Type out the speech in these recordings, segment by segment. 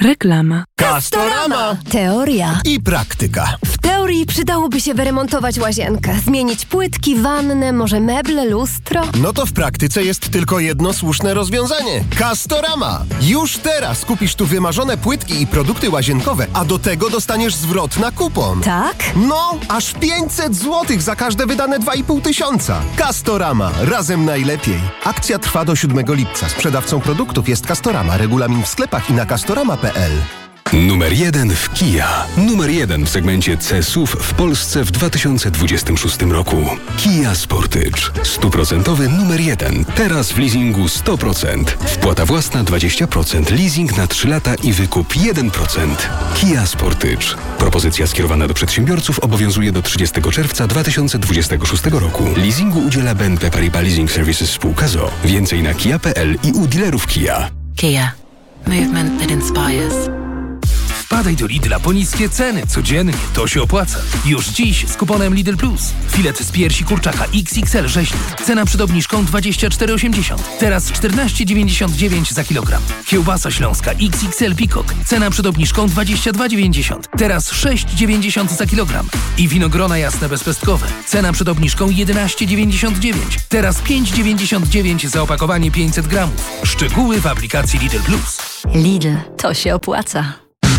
Reklama. Castorama! Teoria. I praktyka. W teorii przydałoby się wyremontować łazienkę, zmienić płytki, wannę, może meble, lustro. No to w praktyce jest tylko jedno słuszne rozwiązanie. Castorama! Już teraz kupisz tu wymarzone płytki i produkty łazienkowe, a do tego dostaniesz zwrot na kupon. Tak? No, aż 500 zł za każde wydane 2,5 tysiąca. Castorama. Razem najlepiej. Akcja trwa do 7 lipca. Sprzedawcą produktów jest Castorama. Regulamin w sklepach i na castorama.pl. Numer 1 w Kia. Numer 1 w segmencie C-SUV w Polsce w 2026 roku. Kia Sportage. 100% numer 1. Teraz w leasingu 100%. Wpłata własna 20%. Leasing na 3 lata i wykup 1%. Kia Sportage. Propozycja skierowana do przedsiębiorców obowiązuje do 30 czerwca 2026 roku. Leasingu udziela BNP Paribas Leasing Services spółka ZOO. Więcej na kia.pl i u dealerów Kia. Kia. Movement that inspires. Wpadaj do Lidla po niskie ceny. Codziennie to się opłaca. Już dziś z kuponem Lidl Plus. Filet z piersi kurczaka XXL rzeźnik. Cena przed obniżką 24,80. Teraz 14,99 za kilogram. Kiełbasa śląska XXL Peacock. Cena przed obniżką 22,90. Teraz 6,90 za kilogram. I winogrona jasne bezpestkowe. Cena przed obniżką 11,99. Teraz 5,99 za opakowanie 500 gramów. Szczegóły w aplikacji Lidl Plus. Lidl, to się opłaca.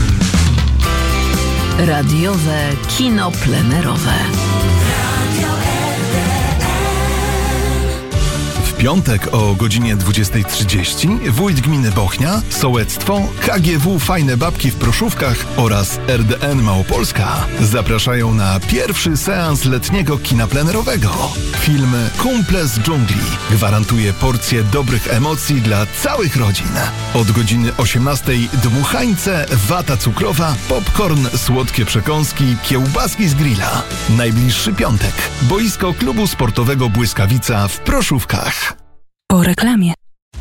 Radiowe kino plenerowe. W piątek o godzinie 20:30 wójt gminy Bochnia, sołectwo, KGW Fajne Babki w Proszówkach oraz RDN Małopolska zapraszają na pierwszy seans letniego kina plenerowego. Film Kumple z dżungli gwarantuje porcję dobrych emocji dla całych rodzin. Od godziny 18:00 dmuchańce, wata cukrowa, popcorn, słodkie przekąski, kiełbaski z grilla. Najbliższy piątek. Boisko klubu sportowego Błyskawica w Proszówkach. Po reklamie.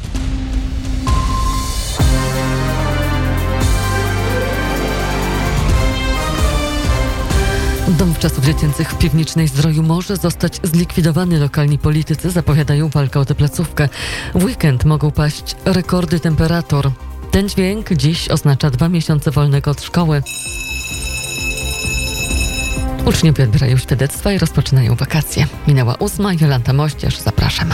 Dom Czasów Dziecięcych w Piwnicznej Zdroju może zostać zlikwidowany. Lokalni politycy zapowiadają walkę o tę placówkę. W weekend mogą paść rekordy temperatur. Ten dźwięk dziś oznacza 2 miesiące wolnego od szkoły. Uczniowie odbierają świadectwa i rozpoczynają wakacje. Minęła 8, Jolanta Moździerz, zapraszam.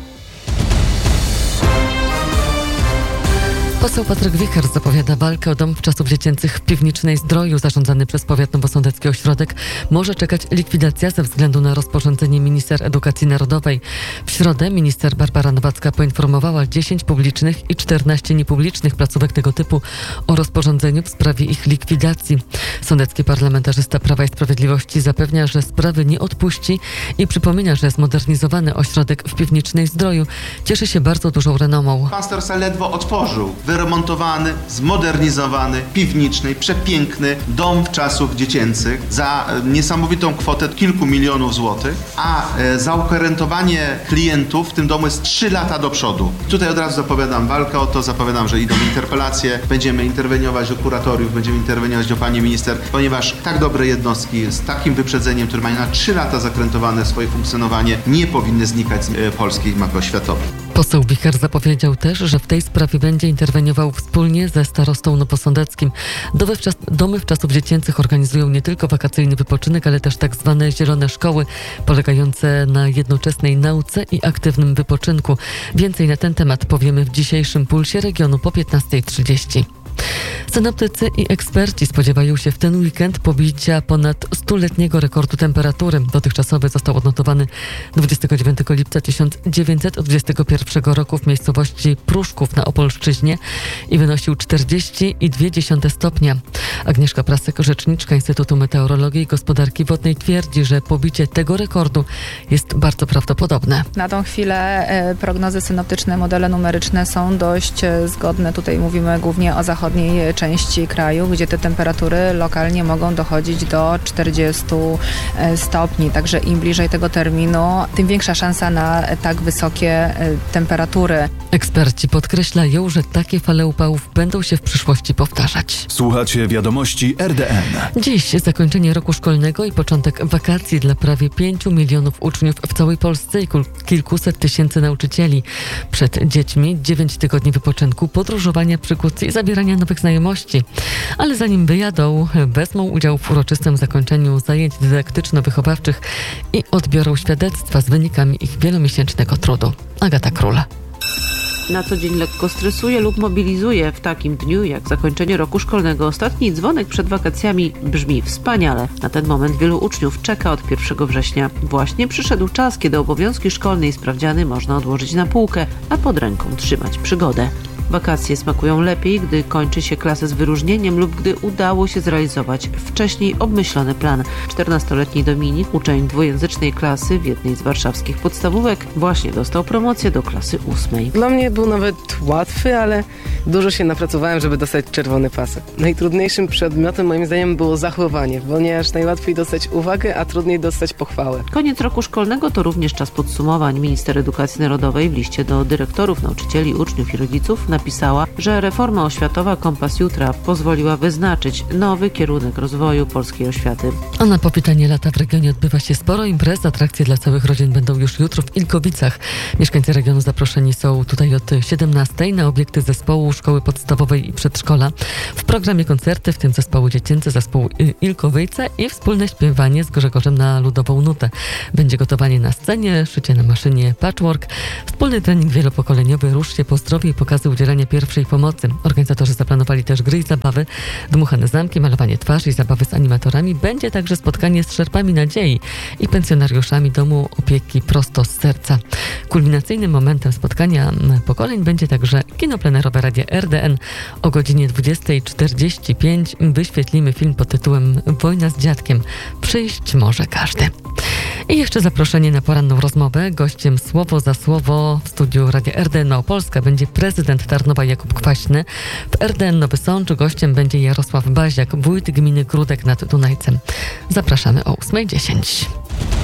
Poseł Patryk Wicher zapowiada walkę o Dom Czasów Dziecięcych w Piwnicznej Zdroju. Zarządzany przez powiat nowosądecki ośrodek może czekać likwidacja ze względu na rozporządzenie minister edukacji narodowej. W środę minister Barbara Nowacka poinformowała 10 publicznych i 14 niepublicznych placówek tego typu o rozporządzeniu w sprawie ich likwidacji. Sądecki parlamentarzysta Prawa i Sprawiedliwości zapewnia, że sprawy nie odpuści i przypomina, że zmodernizowany ośrodek w Piwnicznej Zdroju cieszy się bardzo dużą renomą. Pan starsta ledwo otworzył wyremontowany, zmodernizowany, piwniczny, przepiękny dom czasów dziecięcych za niesamowitą kwotę kilku milionów złotych, a zaokrętowanie klientów w tym domu jest 3 lata do przodu. Tutaj od razu zapowiadam walkę o to, zapowiadam, że idą interpelacje, będziemy interweniować do kuratoriów, będziemy interweniować do pani minister, ponieważ tak dobre jednostki z takim wyprzedzeniem, które mają na 3 lata zakrętowane swoje funkcjonowanie, nie powinny znikać z polskiej mapy światowej. Poseł Wicher zapowiedział też, że w tej sprawie będzie interweniował wspólnie ze starostą nowosądeckim. Domy Czasów Dziecięcych organizują nie tylko wakacyjny wypoczynek, ale też tak zwane zielone szkoły, polegające na jednoczesnej nauce i aktywnym wypoczynku. Więcej na ten temat powiemy w dzisiejszym Pulsie Regionu po 15:30. Synoptycy i eksperci spodziewają się w ten weekend pobicia ponad 100-letniego rekordu temperatury. Dotychczasowy został odnotowany 29 lipca 1921 roku w miejscowości Pruszków na Opolszczyźnie i wynosił 40,2 stopnia. Agnieszka Prasek, rzeczniczka Instytutu Meteorologii i Gospodarki Wodnej, twierdzi, że pobicie tego rekordu jest bardzo prawdopodobne. Na tą chwilę prognozy synoptyczne, modele numeryczne są dość zgodne. Tutaj mówimy głównie o zachodniej części kraju, gdzie te temperatury lokalnie mogą dochodzić do 40 stopni. Także im bliżej tego terminu, tym większa szansa na tak wysokie temperatury. Eksperci podkreślają, że takie fale upałów będą się w przyszłości powtarzać. Słuchacie wiadomości RDN. Dziś zakończenie roku szkolnego i początek wakacji dla prawie 5 milionów uczniów w całej Polsce i kilkuset tysięcy nauczycieli. Przed dziećmi 9 tygodni wypoczynku, podróżowania, przygód i zabierania nowych znajomości. gości. Ale zanim wyjadą, wezmą udział w uroczystym zakończeniu zajęć dydaktyczno-wychowawczych i odbiorą świadectwa z wynikami ich wielomiesięcznego trudu. Agata Król. Na co dzień lekko stresuje lub mobilizuje. W takim dniu jak zakończenie roku szkolnego ostatni dzwonek przed wakacjami brzmi wspaniale. Na ten moment wielu uczniów czeka od 1 września. Właśnie przyszedł czas, kiedy obowiązki szkolne i sprawdziany można odłożyć na półkę, a pod ręką trzymać przygodę. Wakacje smakują lepiej, gdy kończy się klasę z wyróżnieniem lub gdy udało się zrealizować wcześniej obmyślony plan. 14-letni Dominik, uczeń dwujęzycznej klasy w jednej z warszawskich podstawówek, właśnie dostał promocję do klasy 8. Dla mnie był nawet łatwy, ale dużo się napracowałem, żeby dostać czerwony pasek. Najtrudniejszym przedmiotem moim zdaniem było zachowanie, ponieważ najłatwiej dostać uwagę, a trudniej dostać pochwałę. Koniec roku szkolnego to również czas podsumowań. Minister Edukacji Narodowej w liście do dyrektorów, nauczycieli, uczniów i rodziców napisała, że reforma oświatowa Kompas Jutra pozwoliła wyznaczyć nowy kierunek rozwoju polskiej oświaty. A na powitanie lata w regionie odbywa się sporo imprez. Atrakcje dla całych rodzin będą już jutro w Ilkowicach. Mieszkańcy regionu zaproszeni są tutaj od 17 na obiekty zespołu szkoły podstawowej i przedszkola. W programie koncerty, w tym zespołu dziecięcy, zespół Ilkowice i wspólne śpiewanie z Grzegorzem na ludową nutę. Będzie gotowanie na scenie, szycie na maszynie patchwork, wspólny trening wielopokoleniowy, Rusz się po zdrowiu i pokazy udzielania pierwszej pomocy. Organizatorzy zaplanowali też gry i zabawy, dmuchane zamki, malowanie twarzy i zabawy z animatorami. Będzie także spotkanie z Szerpami Nadziei i pensjonariuszami Domu Opieki Prosto z Serca. Kulminacyjnym momentem spotkania pokoleń będzie także kino plenerowe Radia RDN. O godzinie 20:45 wyświetlimy film pod tytułem Wojna z dziadkiem. Przyjść może każdy. I jeszcze zaproszenie na poranną rozmowę. Gościem Słowo za Słowo w studiu Radia RDN Małopolska będzie prezydent Tarnowa Jakub Kwaśny. W RDN Nowy Sącz gościem będzie Jarosław Baziak, wójt gminy Gródek nad Dunajcem. Zapraszamy o 8:10.